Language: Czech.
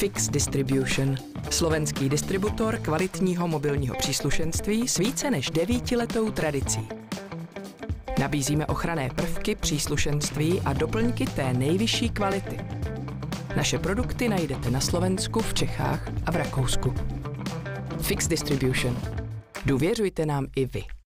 Fix Distribution. Slovenský distributor kvalitního mobilního příslušenství s více než 9letou tradicí. Nabízíme ochranné prvky, příslušenství a doplňky té nejvyšší kvality. Naše produkty najdete na Slovensku, v Čechách a v Rakousku. Fix Distribution. Důvěřujte nám i vy.